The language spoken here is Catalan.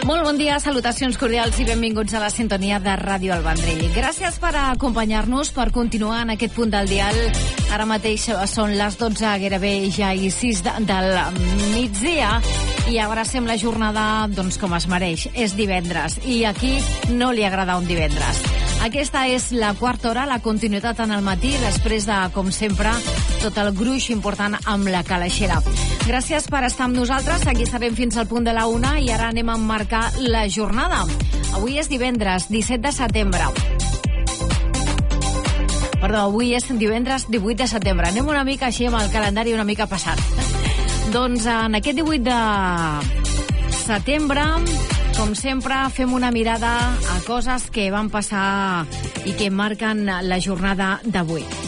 Molt bon dia, salutacions cordials i benvinguts a la sintonia de Ràdio El Vendrell. Gràcies per acompanyar-nos, per continuar en aquest punt del dial. Ara mateix són les 12, gairebé ja i 6 del migdia, i abracem la jornada doncs com es mereix. És divendres, i aquí no li agrada un divendres. Aquesta és la quarta hora, la continuïtat en el matí, després de, com sempre, tot el gruix important amb la calaixera. Gràcies per estar amb nosaltres, aquí estarem fins al punt de la 1 i ara anem a marcar la jornada. Avui és divendres, 17 de setembre. Perdó, avui és divendres 18 de setembre. Anem una mica així amb el calendari una mica passat. Doncs en aquest 18 de setembre, com sempre, fem una mirada a coses que van passar i que marquen la jornada d'avui.